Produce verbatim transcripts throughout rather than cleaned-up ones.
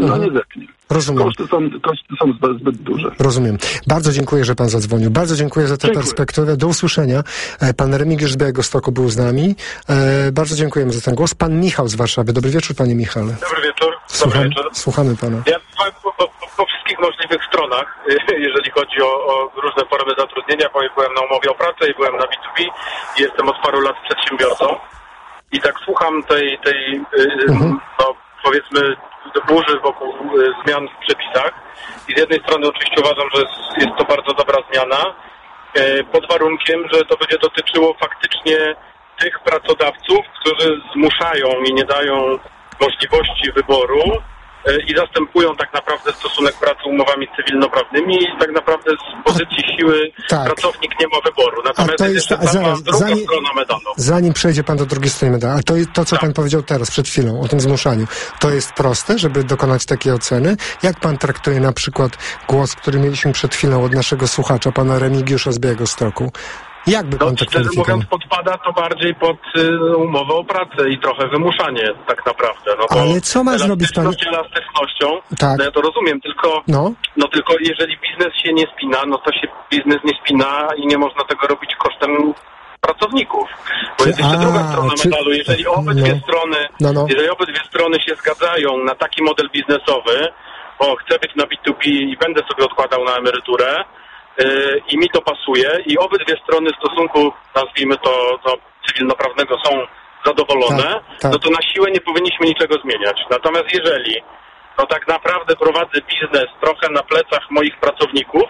która mhm. nie zepnie. Rozumiem. Koszty są, koszty są zbyt, zbyt duże. Rozumiem. Bardzo dziękuję, że pan zadzwonił. Bardzo dziękuję za tę dziękuję. perspektywę. Do usłyszenia. Pan Remigiusz z Białegostoku był z nami. E, bardzo dziękujemy za ten głos. Pan Michał z Warszawy. Dobry wieczór, panie Michale. Dobry wieczór. Słucham, Dobry wieczór. Słuchamy pana. Ja po, po, po wszystkich możliwych stronach, jeżeli chodzi o, o różne formy zatrudnienia, bo byłem na umowie o pracę i byłem na B dwa B i jestem od paru lat przedsiębiorcą. I tak słucham tej, tej mhm. no, powiedzmy, burzy wokół zmian w przepisach. I z jednej strony oczywiście uważam, że jest to bardzo dobra zmiana, pod warunkiem, że to będzie dotyczyło faktycznie tych pracodawców, którzy zmuszają i nie dają możliwości wyboru i zastępują tak naprawdę stosunek pracy umowami cywilnoprawnymi i tak naprawdę z pozycji siły tak. pracownik nie ma wyboru. Natomiast to jest jeszcze ta, zaraz, druga zanim, strona medalu. Zanim przejdzie pan do drugiej strony medalu, a to, to co tak. pan powiedział teraz, przed chwilą, o tym zmuszaniu, to jest proste, żeby dokonać takiej oceny? Jak pan traktuje na przykład głos, który mieliśmy przed chwilą od naszego słuchacza, pana Remigiusza z Białegostoku? Jakby pan no, to szczerze mówiąc, podpada to bardziej pod y, umowę o pracę i trochę wymuszanie tak naprawdę. No, bo ale co ma zrobić pan? Elastycznością, tak. no ja to rozumiem, tylko, no. no tylko jeżeli biznes się nie spina, no to się biznes nie spina i nie można tego robić kosztem pracowników. Bo jest jeszcze A, druga strona czy... medalu. Jeżeli obydwie no. strony, no, no. jeżeli obydwie strony się zgadzają na taki model biznesowy, bo chcę być na B dwa B i będę sobie odkładał na emeryturę, i mi to pasuje i obydwie strony stosunku, nazwijmy to, to cywilnoprawnego, są zadowolone, tak, tak. no to na siłę nie powinniśmy niczego zmieniać. Natomiast jeżeli no tak naprawdę prowadzę biznes trochę na plecach moich pracowników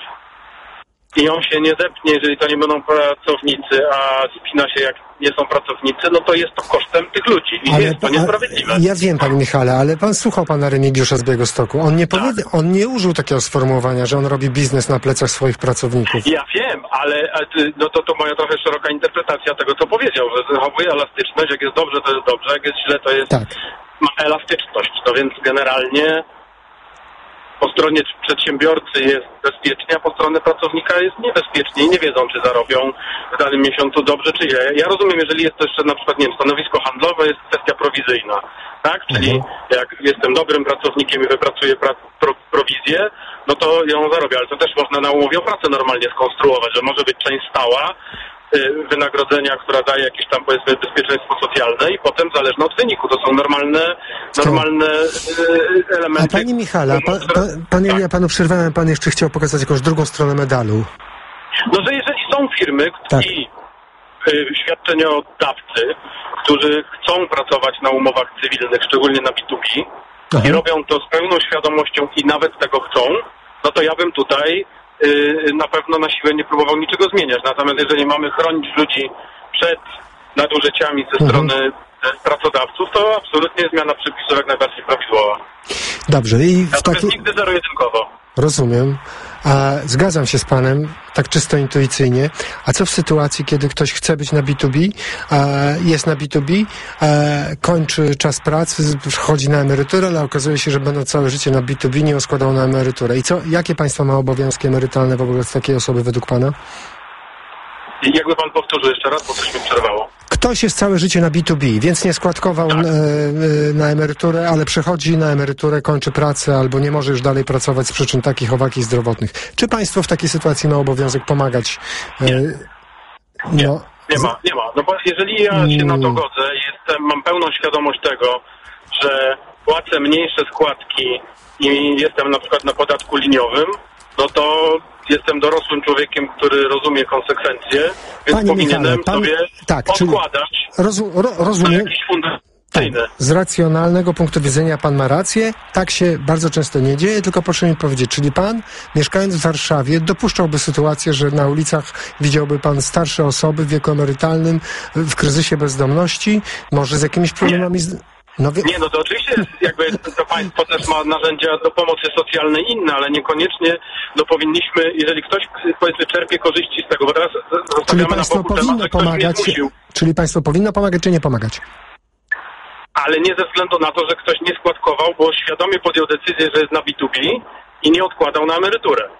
i on się nie zepnie, jeżeli to nie będą pracownicy, a spina się jak nie są pracownicy, no to jest to kosztem tych ludzi i ale, jest to niesprawiedliwe. Ja wiem, panie Michale, ale pan słuchał pana Remigiusza z Białegostoku. On nie tak. powie, on nie użył takiego sformułowania, że on robi biznes na plecach swoich pracowników. Ja wiem, ale no to, to moja trochę szeroka interpretacja tego, co powiedział, że zachowuje elastyczność, jak jest dobrze, to jest dobrze, jak jest źle, to jest tak. ma elastyczność. No więc generalnie po stronie przedsiębiorcy jest bezpiecznie, a po stronie pracownika jest niebezpiecznie i nie wiedzą, czy zarobią w danym miesiącu dobrze, czy źle. Ja rozumiem, jeżeli jest to jeszcze na przykład, nie wiem, stanowisko handlowe, jest kwestia prowizyjna, tak? Czyli mhm. jak jestem dobrym pracownikiem i wypracuję pra- pro- prowizję, no to ją zarobię, ale to też można na umowie o pracę normalnie skonstruować, że może być część stała, wynagrodzenia, która daje jakieś tam, powiedzmy, bezpieczeństwo socjalne i potem zależne od wyniku. To są normalne, normalne e, elementy. A panie Michale, pan, pan, panie, tak? ja panu przerwałem, pan jeszcze chciał pokazać jakąś drugą stronę medalu. No, że jeżeli są firmy tak. i y, świadczeniodawcy, którzy chcą pracować na umowach cywilnych, szczególnie na B dwa B Aha. i robią to z pełną świadomością i nawet tego chcą, no to ja bym tutaj na pewno na siłę nie próbował niczego zmieniać. Natomiast jeżeli mamy chronić ludzi przed nadużyciami ze strony mhm. pracodawców, to absolutnie zmiana przepisów jak najbardziej prawidłowa. Dobrze. I w Natomiast taki... nigdy zero-jedynkowo. Rozumiem. A zgadzam się z panem, tak czysto intuicyjnie. A co w sytuacji, kiedy ktoś chce być na B dwa B, jest na B dwa B, kończy czas pracy, wchodzi na emeryturę, ale okazuje się, że będą całe życie na B dwa B, nie ją składał na emeryturę. I co, jakie państwo ma obowiązki emerytalne wobec takiej osoby według pana? I jakby pan powtórzył jeszcze raz, bo coś mi przerwało. Ktoś jest całe życie na B dwa B, więc nie składkował tak. na, na emeryturę, ale przechodzi na emeryturę, kończy pracę albo nie może już dalej pracować z przyczyn takich, owakich zdrowotnych. Czy państwo w takiej sytuacji ma obowiązek pomagać? Nie. E, nie. No. Nie ma, nie ma. No bo jeżeli ja się na to godzę, jestem, mam pełną świadomość tego, że płacę mniejsze składki i jestem na przykład na podatku liniowym, no to jestem dorosłym człowiekiem, który rozumie konsekwencje, więc Panie powinienem Michale, pan... sobie tak, odkładać rozu, ro, rozumiem. na jakiś fundusz. Tak. Z racjonalnego punktu widzenia pan ma rację. Tak się bardzo często nie dzieje, tylko proszę mi powiedzieć, czyli pan, mieszkając w Warszawie, dopuszczałby sytuację, że na ulicach widziałby pan starsze osoby w wieku emerytalnym, w kryzysie bezdomności, może z jakimiś problemami... Z... No wie... Nie, no to oczywiście jakby to państwo też ma narzędzia do pomocy socjalnej inne, ale niekoniecznie no powinniśmy, jeżeli ktoś powiedzmy czerpie korzyści z tego, bo teraz zostawiamy na boku temat, że ktoś mnie zmusił. Czyli państwo powinno pomagać, czy nie pomagać? Ale nie ze względu na to, że ktoś nie składkował, bo świadomie podjął decyzję, że jest na B dwa B i nie odkładał na emeryturę.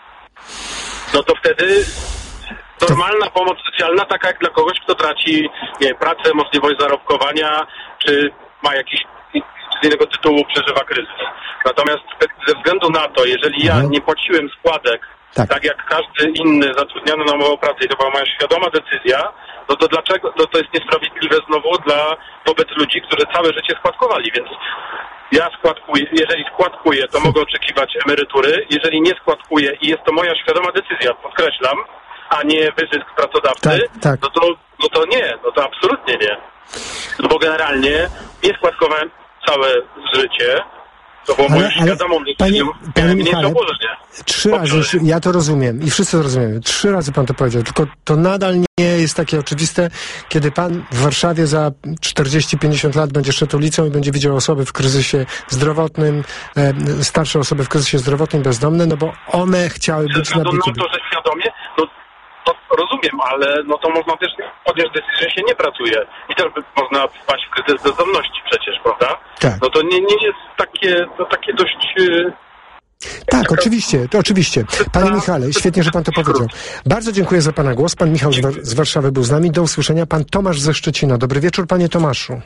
No to wtedy normalna pomoc socjalna, taka jak dla kogoś, kto traci nie, pracę, możliwość zarobkowania, czy ma jakiś z innego tytułu przeżywa kryzys. Natomiast ze względu na to, jeżeli ja nie płaciłem składek, tak, tak jak każdy inny zatrudniony na umowę o pracę i to była moja świadoma decyzja, no to dlaczego, no to jest niesprawiedliwe znowu dla wobec ludzi, którzy całe życie składkowali, więc ja składkuję, jeżeli składkuję, to mogę oczekiwać emerytury, jeżeli nie składkuję i jest to moja świadoma decyzja, podkreślam, a nie wyzysk pracodawcy, tak, tak. no to no to nie, no to absolutnie nie. No bo generalnie nie składkowałem całe życie, to było moją świadomą decyzją, panie Michale, trzy razy, ja to rozumiem i wszyscy to rozumiemy, trzy razy pan to powiedział, tylko to nadal nie jest takie oczywiste, kiedy pan w Warszawie za czterdzieści pięćdziesiąt lat będzie szedł ulicą i będzie widział osoby w kryzysie zdrowotnym, e, starsze osoby w kryzysie zdrowotnym, bezdomne, no bo one chciały być na B dwa B. Na to, że świadomie, no to rozumiem, ale no to można też podjąć decyzję, że się nie pracuje i też można wpaść w kryzys bezdomności przecież, prawda? Tak. No to nie, nie jest takie, to takie dość... Tak, taka... oczywiście, to oczywiście. Panie Michale, świetnie, że pan to powiedział. Bardzo dziękuję za pana głos. Pan Michał z, War- z Warszawy był z nami. Do usłyszenia. Pan Tomasz ze Szczecina. Dobry wieczór, panie Tomaszu.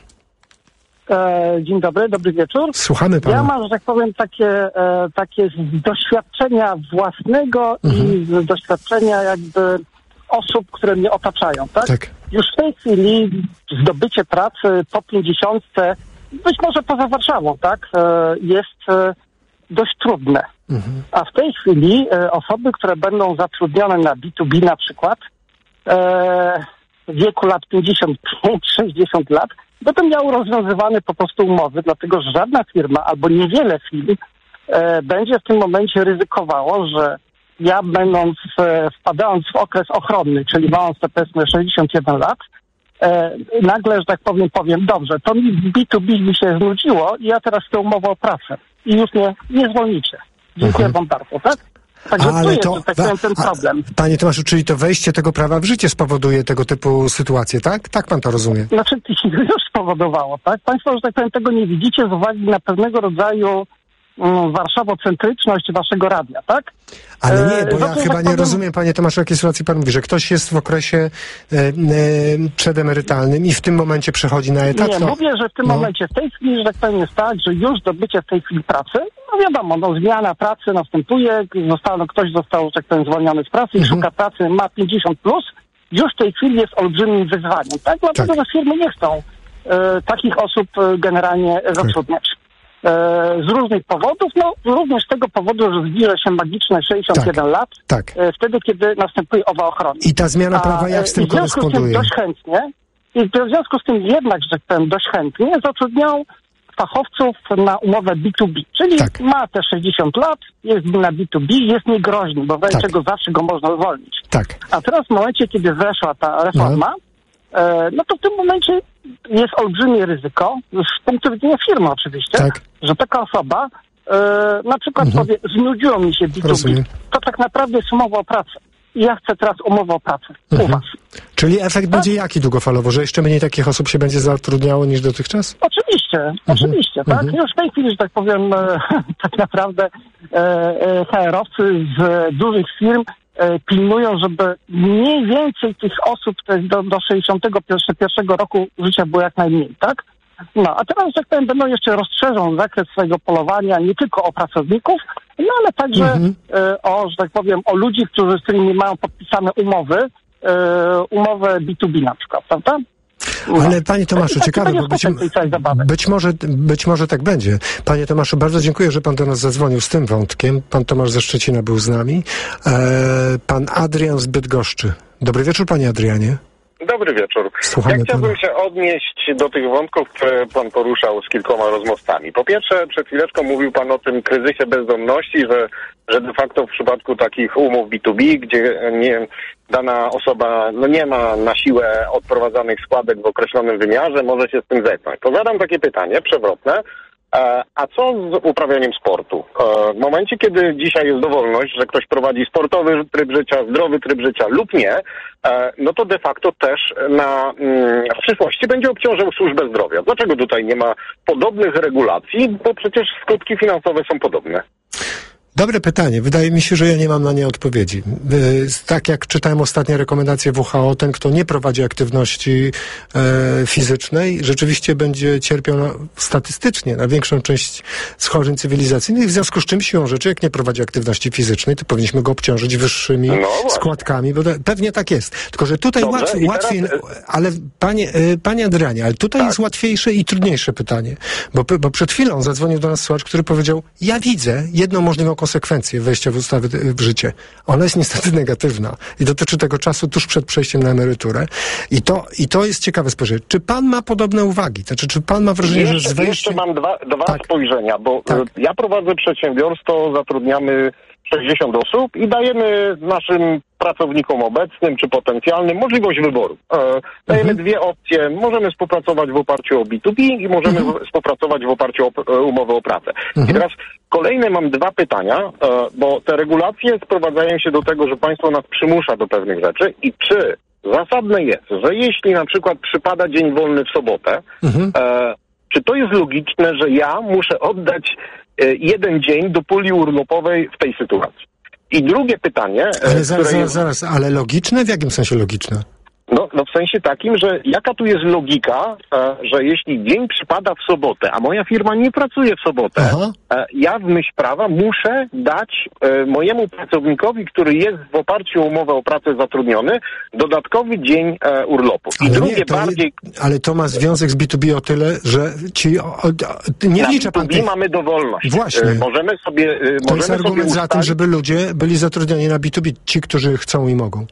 E, dzień dobry, dobry wieczór. Słuchamy pana. Ja mam, że tak powiem, takie, e, takie z doświadczenia własnego mhm. i z doświadczenia jakby osób, które mnie otaczają, tak? Tak. Już w tej chwili zdobycie pracy po pięćdziesiątce, być może poza Warszawą, tak, e, jest e, dość trudne. Mhm. A w tej chwili e, osoby, które będą zatrudnione na B dwa B na przykład, e, w wieku lat pięćdziesiąt pięć sześćdziesiąt lat, będą miały rozwiązywane po prostu umowy, dlatego że żadna firma albo niewiele firm e, będzie w tym momencie ryzykowało, że ja będąc, e, wpadając w okres ochronny, czyli mając te powiedzmy sześćdziesiąt jeden lat, e, nagle, że tak powiem, powiem, dobrze, to mi B dwa B mi się znudziło i ja teraz chcę umowę o pracę i już mnie nie zwolnicie. Dziękuję mhm. wam bardzo, tak? Także ale tu jest, to, że tak powiem, ten problem. A, panie Tomaszu, czyli to wejście tego prawa w życie spowoduje tego typu sytuacje, tak? Tak pan to rozumie? Znaczy, już spowodowało, tak? Państwo, że tak powiem, tego nie widzicie z uwagi na pewnego rodzaju um, warszawocentryczność waszego radia, tak? Ale nie, bo e, ja to, chyba tak nie powiem... rozumiem, panie Tomaszu, jakiej sytuacji pan mówi, że ktoś jest w okresie e, e, przedemerytalnym i w tym momencie przechodzi na etat. Nie, to... mówię, że w tym no. momencie, w tej chwili, że tak powiem, jest tak, że już zdobycie w tej chwili pracy, no wiadomo, no zmiana pracy następuje, zostało, ktoś został, że tak powiem, zwolniony z pracy i mhm. szuka pracy, ma pięćdziesiąt plus, już w tej chwili jest olbrzymim wyzwaniem, tak? Dlatego, tak. że firmy nie chcą e, takich osób e, generalnie zatrudniać. E, z różnych powodów, no również z tego powodu, że zbliża się magiczne sześćdziesiąt jeden tak. lat, tak. E, wtedy, kiedy następuje owa ochrona. I ta zmiana prawa jak z tym koresponduje? W związku z tym dość chętnie, i w związku z tym jednak, że tak powiem, dość chętnie zatrudniał fachowców na umowę B dwa B, czyli tak. ma te sześćdziesiąt lat, jest na B dwa B, jest niegroźny, bo w razie tak. czego zawsze go można zwolnić. Tak. A teraz w momencie, kiedy weszła ta reforma, no. e, no to w tym momencie jest olbrzymie ryzyko, z punktu widzenia firmy oczywiście, tak. że taka osoba e, na przykład mhm. powie, znudziło mi się B dwa B, Rozumiem. to tak naprawdę jest umowa o pracę. I ja chcę teraz umowę o pracę mhm. u was. Czyli efekt tak? będzie jaki długofalowo? Że jeszcze mniej takich osób się będzie zatrudniało niż dotychczas? Oczywiście, mhm. oczywiście, tak? Mhm. Już w tej chwili, że tak powiem, e, tak naprawdę e, e, H R-owcy z dużych firm e, pilnują, żeby mniej więcej tych osób do, do sześćdziesiątego pierwszego roku życia było jak najmniej, tak? No, a teraz, że tak powiem, będą jeszcze rozszerzą zakres swojego polowania nie tylko o pracowników, no ale także mhm. e, o, że tak powiem, o ludzi, którzy z którymi mają podpisane umowy, e, umowę B dwa B na przykład, prawda? No. Ale panie Tomaszu, ciekawe, bo być, być, może, być może tak będzie. Panie Tomaszu, bardzo dziękuję, że pan do nas zadzwonił z tym wątkiem. Pan Tomasz ze Szczecina był z nami. E, pan Adrian z Bydgoszczy. Dobry wieczór, panie Adrianie. Dobry wieczór. Słuchamy ja chciałbym pana. się odnieść do tych wątków, które pan poruszał z kilkoma rozmówcami. Po pierwsze, przed chwileczką mówił pan o tym kryzysie bezdomności, że, że de facto w przypadku takich umów B dwa B, gdzie nie, dana osoba no nie ma na siłę odprowadzanych składek w określonym wymiarze, może się z tym zetknąć. To zadam takie pytanie przewrotne. A co z uprawianiem sportu? W momencie, kiedy dzisiaj jest dowolność, że ktoś prowadzi sportowy tryb życia, zdrowy tryb życia lub nie, no to de facto też na, w przyszłości będzie obciążał służbę zdrowia. Dlaczego tutaj nie ma podobnych regulacji? Bo przecież skutki finansowe są podobne. Dobre pytanie. Wydaje mi się, że ja nie mam na nie odpowiedzi. Tak jak czytałem ostatnie rekomendacje W H O, ten, kto nie prowadzi aktywności e, fizycznej, rzeczywiście będzie cierpiał na, statystycznie na większą część schorzeń cywilizacyjnych, w związku z czym siłą rzeczy, jak nie prowadzi aktywności fizycznej, to powinniśmy go obciążyć wyższymi no składkami, bo to, pewnie tak jest. Tylko, że tutaj Dobrze, łatwiej, łatwiej teraz... ale panie, panie Adrianie, ale tutaj tak. jest łatwiejsze i trudniejsze pytanie, bo, bo przed chwilą zadzwonił do nas słuchacz, który powiedział, ja widzę jedną możliwą konsekwencję wejścia w ustawy w życie. Ona jest niestety negatywna i dotyczy tego czasu tuż przed przejściem na emeryturę. I to, i to jest ciekawe spojrzenie. Czy pan ma podobne uwagi? Znaczy, czy pan ma wrażenie, jeszcze, że z wejściem... Jeszcze mam dwa, dwa tak. spojrzenia, bo tak. ja prowadzę przedsiębiorstwo, zatrudniamy sześćdziesiąt osób i dajemy naszym pracownikom obecnym czy potencjalnym możliwość wyboru. E, dajemy mhm. dwie opcje. Możemy współpracować w oparciu o B dwa B i możemy mhm. współpracować w oparciu o umowę o pracę. Mhm. I teraz kolejne mam dwa pytania, e, bo te regulacje sprowadzają się do tego, że państwo nas przymusza do pewnych rzeczy i czy zasadne jest, że jeśli na przykład przypada dzień wolny w sobotę, mhm. e, czy to jest logiczne, że ja muszę oddać jeden dzień do puli urlopowej w tej sytuacji? I drugie pytanie... Ale zaraz, jest... zaraz, zaraz, ale logiczne? W jakim sensie logiczne? No, no w sensie takim, że jaka tu jest logika, e, że jeśli dzień przypada w sobotę, a moja firma nie pracuje w sobotę, e, ja w myśl prawa muszę dać e, mojemu pracownikowi, który jest w oparciu o umowę o pracę zatrudniony, dodatkowy dzień e, urlopu. I ale drugie nie, to bardziej... Je, ale to ma związek z B dwa B o tyle, że ci... O, o, nie wlicza pan... B dwa B mamy dowolność. Właśnie. E, możemy sobie... E, to możemy jest argument sobie za tym, żeby ludzie byli zatrudniani na B dwa B, ci, którzy chcą i mogą.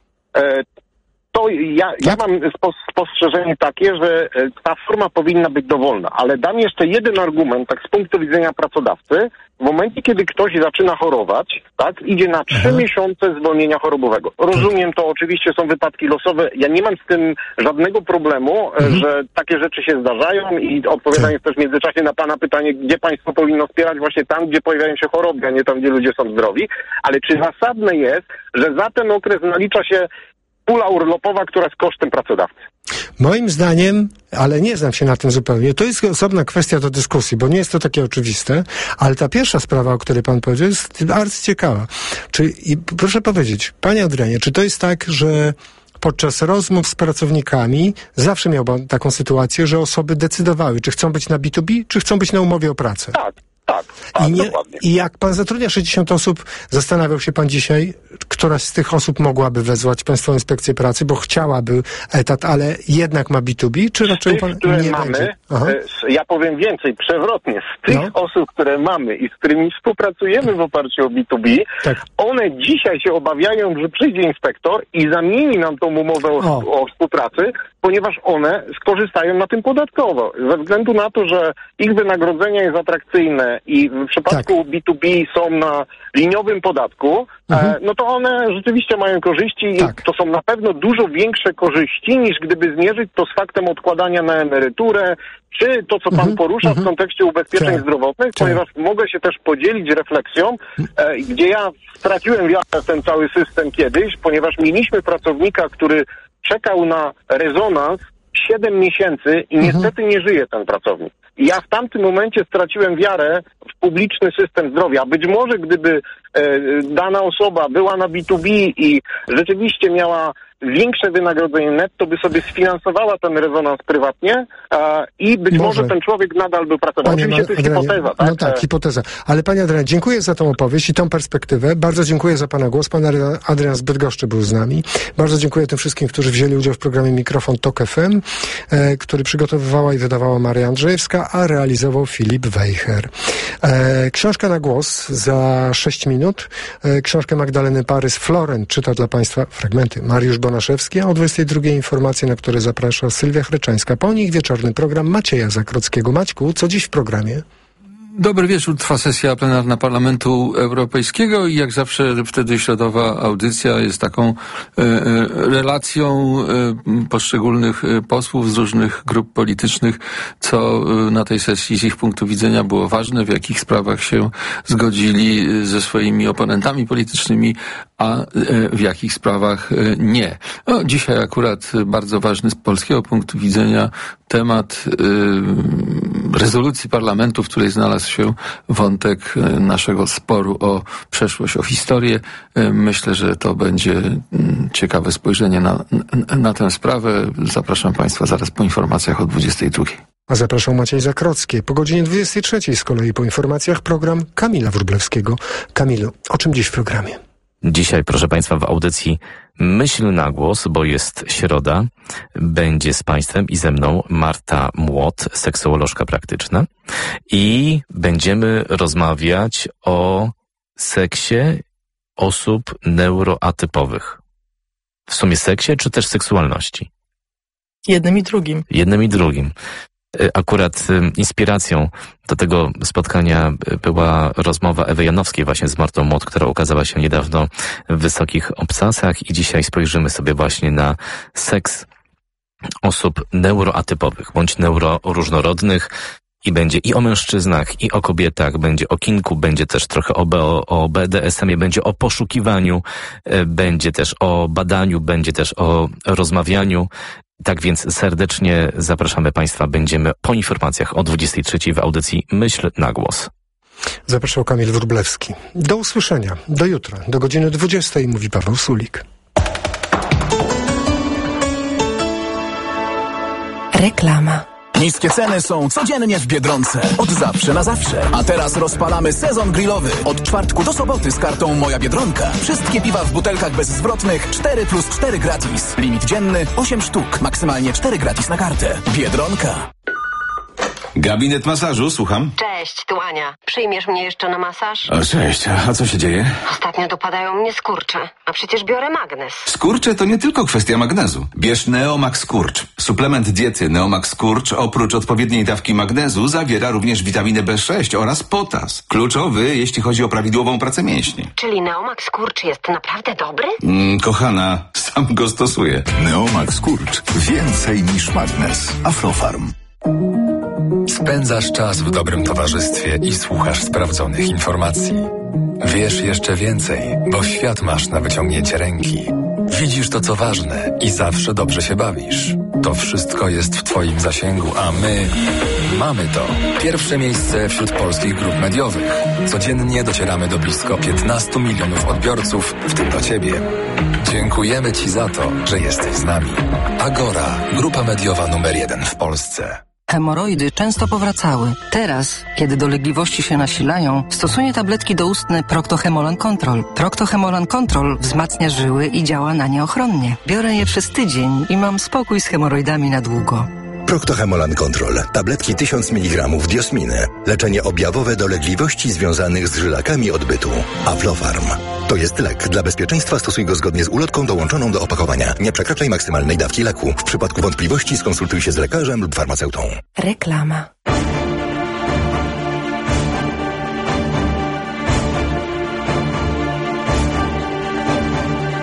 E, To ja, ja mam spostrzeżenie takie, że ta forma powinna być dowolna, ale dam jeszcze jeden argument, tak z punktu widzenia pracodawcy. W momencie, kiedy ktoś zaczyna chorować, tak, idzie na trzy Aha. miesiące zwolnienia chorobowego. Rozumiem, to oczywiście są wypadki losowe. Ja nie mam z tym żadnego problemu, mhm. że takie rzeczy się zdarzają i odpowiadam jest też w międzyczasie na pana pytanie, gdzie państwo powinno wspierać właśnie tam, gdzie pojawiają się choroby, a nie tam, gdzie ludzie są zdrowi. Ale czy zasadne jest, że za ten okres nalicza się pula urlopowa, która jest kosztem pracodawcy? Moim zdaniem, ale nie znam się na tym zupełnie, to jest osobna kwestia do dyskusji, bo nie jest to takie oczywiste, ale ta pierwsza sprawa, o której pan powiedział, jest bardzo ciekawa. Czy, i proszę powiedzieć, panie Adrianie, czy to jest tak, że podczas rozmów z pracownikami zawsze miał pan taką sytuację, że osoby decydowały, czy chcą być na B dwa B, czy chcą być na umowie o pracę? Tak. Tak, tak, I, nie, dokładnie. I jak pan zatrudnia sześćdziesiąt osób, zastanawiał się pan dzisiaj, któraś z tych osób mogłaby wezwać Państwową Inspekcję Pracy, bo chciałaby etat, ale jednak ma B dwa B, czy raczej tych, pan które nie mamy, będzie? Ja powiem więcej, przewrotnie, z tych no. osób, które mamy i z którymi współpracujemy w oparciu o B dwa B, tak. one dzisiaj się obawiają, że przyjdzie inspektor i zamieni nam tą umowę o, o współpracy, ponieważ one skorzystają na tym podatkowo. Ze względu na to, że ich wynagrodzenie jest atrakcyjne i w przypadku tak. B dwa B są na liniowym podatku, mhm. e, no to one rzeczywiście mają korzyści tak. i to są na pewno dużo większe korzyści, niż gdyby zmierzyć to z faktem odkładania na emeryturę, czy to, co pan mhm. porusza mhm. w kontekście ubezpieczeń tak. zdrowotnych, tak. ponieważ mogę się też podzielić refleksją, e, gdzie ja straciłem wiarę w ten cały system kiedyś, ponieważ mieliśmy pracownika, który czekał na rezonans siedem miesięcy i niestety nie żyje ten pracownik. I ja w tamtym momencie straciłem wiarę w publiczny system zdrowia. Być może gdyby e, dana osoba była na B dwa B i rzeczywiście miała większe wynagrodzenie netto, by sobie sfinansowała ten rezonans prywatnie a, i być może. może ten człowiek nadal by pracował. Panie Oczywiście to jest Adrianie, hipoteza, tak? No tak, hipoteza. Ale panie Adrianie, dziękuję za tą opowieść i tą perspektywę. Bardzo dziękuję za pana głos. Pan Adrian z Bydgoszczy był z nami. Bardzo dziękuję tym wszystkim, którzy wzięli udział w programie Mikrofon Tok F M, e, który przygotowywała i wydawała Maria Andrzejewska, a realizował Filip Wejher. E, książka na głos za sześć minut. E, książkę Magdaleny Parys Florent czyta dla państwa fragmenty Mariusz Bonaszewski, a o dwudziestej drugiej informacje, na które zaprasza Sylwia Chryczańska. Po nich wieczorny program Macieja Zakrockiego. Maćku, co dziś w programie? Dobry wieczór, trwa sesja plenarna Parlamentu Europejskiego i jak zawsze wtedy środowa audycja jest taką e, relacją e, poszczególnych posłów z różnych grup politycznych, co na tej sesji z ich punktu widzenia było ważne, w jakich sprawach się zgodzili ze swoimi oponentami politycznymi, a e, w jakich sprawach nie. No, dzisiaj akurat bardzo ważny z polskiego punktu widzenia temat rezolucji parlamentu, w której znalazł się wątek naszego sporu o przeszłość, o historię. Myślę, że to będzie ciekawe spojrzenie na, na, na tę sprawę. Zapraszam Państwa zaraz po informacjach o dwudziestej drugiej. A zapraszał Maciej Zakrocki. Po godzinie dwudziestej trzeciej z kolei po informacjach program Kamila Wróblewskiego. Kamilu, o czym dziś w programie? Dzisiaj, proszę Państwa, w audycji Myśl na głos, bo jest środa, będzie z Państwem i ze mną Marta Młot, seksuolożka praktyczna, i będziemy rozmawiać o seksie osób neuroatypowych. W sumie seksie, czy też seksualności? Jednym i drugim. Jednym i drugim. Akurat inspiracją do tego spotkania była rozmowa Ewy Janowskiej właśnie z Martą Młot, która ukazała się niedawno w Wysokich Obcasach, i dzisiaj spojrzymy sobie właśnie na seks osób neuroatypowych bądź neuroróżnorodnych. I będzie i o mężczyznach, i o kobietach, będzie o kinku, będzie też trochę o, o, o B D S M-ie, będzie o poszukiwaniu, będzie też o badaniu, będzie też o rozmawianiu. Tak więc serdecznie zapraszamy Państwa, będziemy po informacjach o dwudziestej trzeciej w audycji Myśl na głos. Zapraszał Kamil Wróblewski. Do usłyszenia, do jutra, do godziny dwudziestej, mówi Paweł Sulik. Reklama. Niskie ceny są codziennie w Biedronce. Od zawsze na zawsze. A teraz rozpalamy sezon grillowy. Od czwartku do soboty z kartą Moja Biedronka. Wszystkie piwa w butelkach bezzwrotnych cztery plus cztery gratis. Limit dzienny osiem sztuk. Maksymalnie cztery gratis na kartę. Biedronka. Gabinet masażu, słucham. Cześć, tu Ania. Przyjmiesz mnie jeszcze na masaż? O, cześć, a co się dzieje? Ostatnio dopadają mnie skurcze, a przecież biorę magnez. Skurcze to nie tylko kwestia magnezu. Bierz Neomax Skurcz. Suplement diety Neomax Skurcz oprócz odpowiedniej dawki magnezu zawiera również witaminę B sześć oraz potas. Kluczowy, jeśli chodzi o prawidłową pracę mięśni. Czyli Neomax Skurcz jest naprawdę dobry? Mm, kochana, sam go stosuję. Neomax Skurcz. Więcej niż magnez. Aflofarm. Spędzasz czas w dobrym towarzystwie i słuchasz sprawdzonych informacji. Wiesz jeszcze więcej, bo świat masz na wyciągnięcie ręki. Widzisz to, co ważne, i zawsze dobrze się bawisz. To wszystko jest w Twoim zasięgu, a my mamy to. Pierwsze miejsce wśród polskich grup mediowych. Codziennie docieramy do blisko piętnastu milionów odbiorców, w tym do Ciebie. Dziękujemy Ci za to, że jesteś z nami. Agora, grupa mediowa numer jeden w Polsce. Hemoroidy często powracały. Teraz, kiedy dolegliwości się nasilają, stosuję tabletki doustne Procto-Hemolan Control. Procto-Hemolan Control wzmacnia żyły i działa na nie ochronnie. Biorę je przez tydzień i mam spokój z hemoroidami na długo. Procto-Hemolan Control. Tabletki tysiąc miligramów diosminy. Leczenie objawowe dolegliwości związanych z żylakami odbytu. Aflofarm. To jest lek. Dla bezpieczeństwa stosuj go zgodnie z ulotką dołączoną do opakowania. Nie przekraczaj maksymalnej dawki leku. W przypadku wątpliwości skonsultuj się z lekarzem lub farmaceutą. Reklama.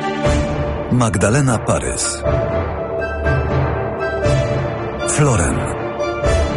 Magdalena Parys. Floren.